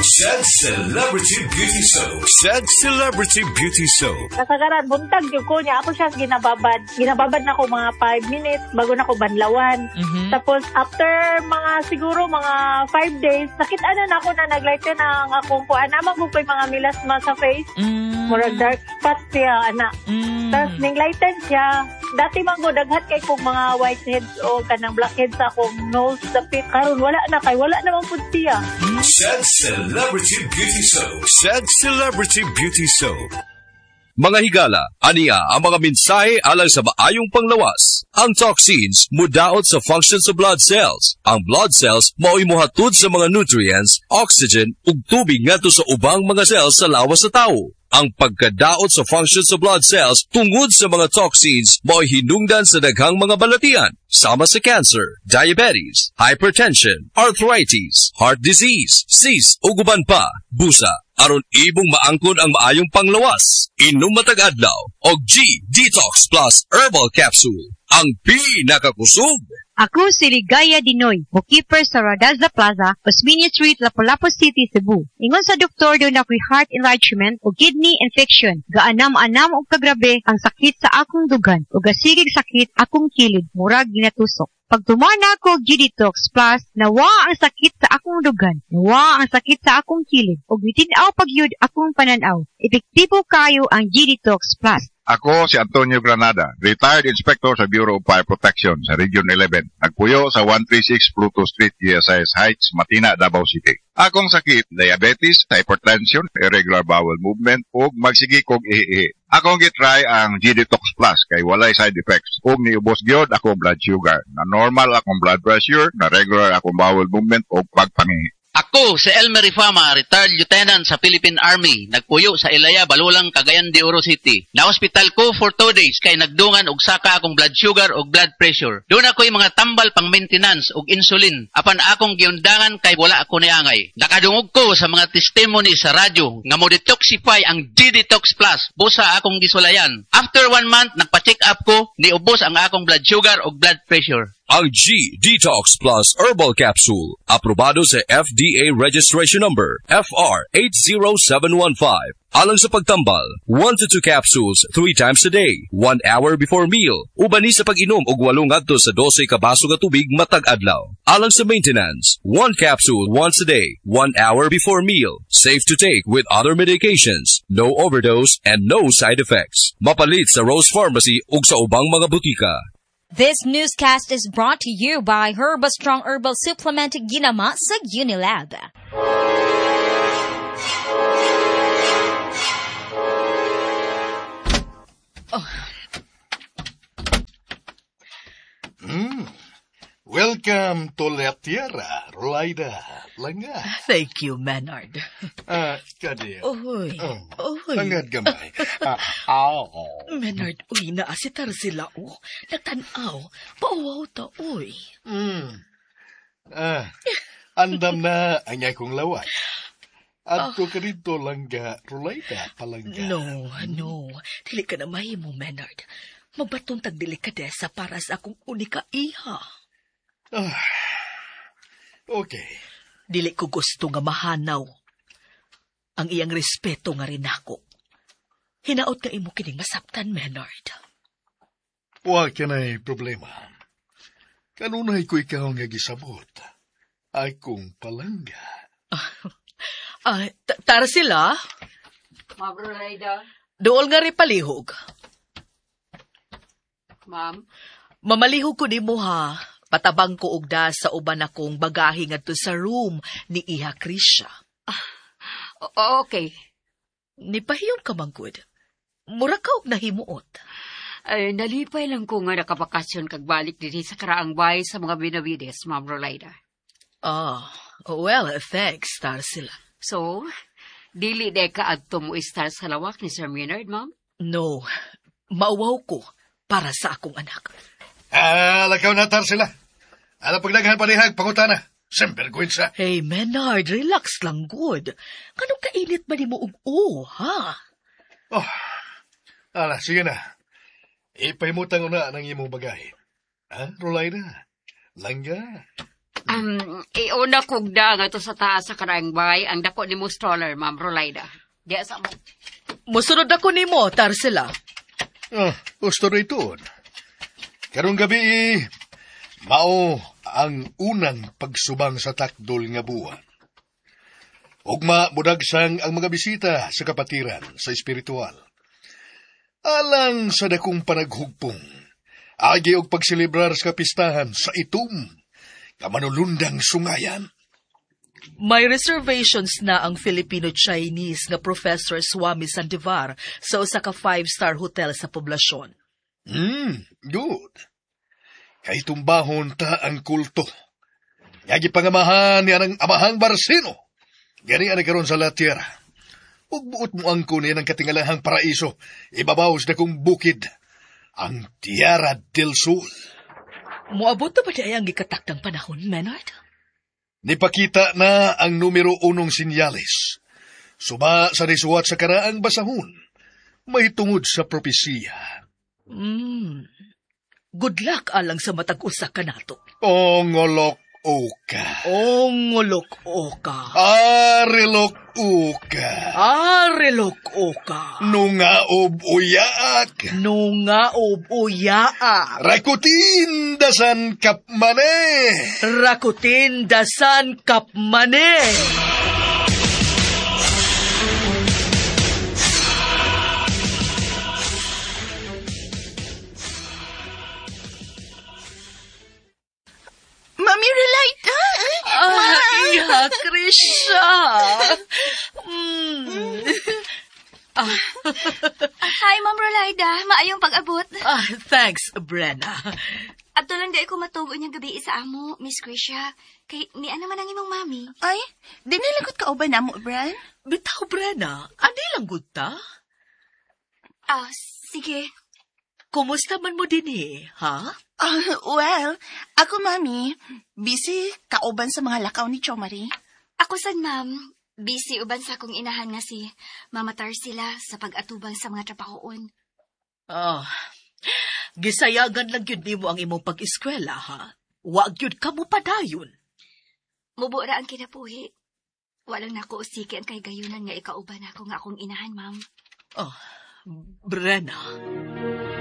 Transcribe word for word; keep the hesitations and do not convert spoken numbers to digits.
Said Celebrity Beauty Soap. Said Celebrity Beauty Soap. Kasagaran, buntag yung ko niya. Ako siya ginababad. Ginababad na ko mga five minutes bago na ko banlawan. Mm-hmm. Tapos, after mga siguro mga five days, nakita na ako na naglighten ang akong kuha. Naman ko yung mga milasma sa face. Mm-hmm. Murag dark spot siya, anak. Mm-hmm. Tapos, ninglighten siya. Dati man ko, daghat kay kong mga whiteheads o kanang blackheads sa akong nose, dapit. Karon wala na kay, wala naman po siya. Said Celebrity Beauty Soap. Said Celebrity Beauty Soap. Mga higala, aniya ang mga mensahe alang sa maayong panglawas. Ang toxins mudaot sa function sa blood cells. Ang blood cells mao'y mohatod sa mga nutrients, oxygen, ug tubig ngadto sa ubang mga cells sa lawas sa tao. Ang pagkadaot sa function sa blood cells tungod sa mga toxins mao'y hinungdan sa daghang mga balatian, sama sa cancer, diabetes, hypertension, arthritis, heart disease, cyst ug uban pa, busa, aron ibong maangkon ang maayong panglawas. Inom matag adlaw og G Detox Plus Herbal Capsule, ang pinakakusog. Ako si Ligaya Dinoy, bookkeeper sa Radazza Plaza, Osmeña Street, Lapu-Lapu City, Cebu. Ingon sa doktor doon ako'y heart enlargement o kidney infection. Gaanam-anam o kagrabe ang sakit sa akong dugan o gasigig sakit akong kilid, murag ginatusok. Pag tumana ko G-Detox Plus, nawa ang sakit sa akong dugan, nawa ang sakit sa akong kilid, o bitinaw pagyud akong pananaw. Epektibo kayo ang G-Detox Plus. Ako si Antonio Granada, retired inspector sa Bureau of Fire Protection sa Region eleven. Nagpuyo sa one thirty-six Pluto Street, G S I S Heights, Matina, Davao City. Akong sakit, diabetes, hypertension, irregular bowel movement, ug magsigi kog ihi. Akong gitry ang G-Detox Plus kay walay side effects. Ug niubos gyud akong blood sugar, na normal akong blood pressure, na regular akong bowel movement ug pagpangihi. Ako si Elmer Rifama, retired lieutenant sa Philippine Army. Nagpuyo sa Ilaya, Balulang, Cagayan de Oro City. Na-hospital ko for two days kay nagdungan og saka akong blood sugar og blood pressure. Doon ako'y mga tambal pang maintenance og insulin. Apan akong giundangan kay wala ako niangay. Nakadungog ko sa mga testimony sa radyo nga mo detoxify ang G-Detox Plus. Busa akong gisulayan. After one month, nagpa-check up ko, niubos ang akong blood sugar og blood pressure. Ang G-Detox Plus Herbal Capsule, aprobado sa F D A Registration Number F R eight zero seven one five. Alang sa pagtambal, one to two capsules three times a day, one hour before meal. Ubani sa pag-inom og walong ngadto sa twelve ka baso nga tubig matag adlaw. Alang sa maintenance, one capsule once a day, one hour before meal. Safe to take with other medications, no overdose and no side effects. Mapalit sa Rose Pharmacy ug sa ubang mga butika. This newscast is brought to you by Herba Strong Herbal Supplement ginama sa Unilab. Oh. Mm. Welcome to La Tierra, Rolaida. Langa. Thank you, Menard. Ah, uh, kadi. Uy. Oh, uy. Langad gamay. Ah, oh. Menard, uy, naasitar sila, oh. Nagtanaw. Pauwaw ta, uy. Hmm. Ah, andam na anyay kong laway. At ko uh, ka rito, Langga, Rolaida, palangga. No, no. Dili ka na mahimo, Menard. Magbatong tagdelikadesa para sa akong unika iha. Ah, okay. Dili ko gusto nga mahanaw ang iyang respeto nga rin ako. Hinaot ka imo kining masaptan, Menard. Wa ka na'y problema. Kanunay ko ikaw nga gisabot. Ay kong palangga. Ah, ah tara sila. Ma'am Rolaida. Dool nga rin palihog. Ma'am? Mamalihog ko ni mo ha. Patabang ko og da sa uban akong bagahe ngadto sa room ni Iha Krisha. Ah, okay. Nipahiyon ka manggod. Mura ka og nahimuot. Ay, nalipay lang ko nga nakabakasyon kag balik diri sa karaang bahay sa mga Benavides, Ma'am Rolaida. Ah, well, thanks, Tarsila. So, dili de ka adto mo istar sa lawak ni Sir Maynard, Ma'am? No, mauwaw ko para sa akong anak. Ah, lakaw na, Tarsila. Ano pagdaghan palihag, pangutana. Sempergwinsa. Hey, Menard, relax lang, good. Kanong kainit ba ni mo ug-o, ha? Oh, ala, sige na. Ipahimutang una ng imong bagahe. Ha, Rolaida? Langga? Um, iuna kog da nga to sa taas sa karaang bay, ang dako ni mo stroller, Ma'am Rolaida. Diya sa mo. Musunod ako ni mo, Tarsila. Ah, gusto rito. Karong gabi, mao ang unang pagsubang sa takdol nga buwan. Ugma budagsang ang mga bisita sa kapatiran sa espiritual. Alang sa dakong panaghugpong, agi og pagselebrar sa kapistahan sa itom, kamanulundang sungayan. May reservations na ang Filipino-Chinese nga Professor Swami Sandivar sa usa ka five-star hotel sa poblasyon. Hmm, good. Kay tumbahon ta ang kulto. Yagi pangamahan ni anang amahang Barsino. Gani ani karon sa Latierra. Ug buot mo ang kunin ang katingalahang paraiso, ibabaws na kong bukid, ang Tierra del Sur. Muabot na ba di ay ang gikatakdang panahon, Menard? Nipakita na ang numero unong sinyales. Suba sa risuwat sa karaang basahon, may tungod sa propesiya. Hmm. Good luck alang sa matag usa ka nato. Ongolok Oka. Ongolok Oka. Arilok Oka. Arilok Oka. Nungaob uyaak. Nungaob uyaak. Rakutin dasan kapmane. Rakutin dasan kapmane. Mami Rolaida! Ah, iya, Krisha! Mm. Ah. Hi, Ma'am Rolaida. Maayong pag-abot. Ah, thanks, Brenna. At tulang di ako matugo niyang gabi sa amo, Miss Krisha. Kay ni ano man ang imong mami. Ay, di nilagot ka uban na mo, Bren? Bitaw, Brenna. Adi lang good ta? Ah, sige. Kumusta man mo din eh, ha? Uh, well, ako, Mami, busy kauban sa mga lakaw ni Chomari. Ako sad, Ma'am. Busy uban sa akong inahan nga si Mama Tarsila sa pag-atubang sa mga trabahoon. Ah, gisayagan lang yun mo ang imong pag-eskwela, ha? Wag yun ka mo padayon. Mubo ra ang kinapuhi. Walang nako usiki ang kay gayunan nga ikauban ako nga akong inahan, Ma'am. Oh, Brenna.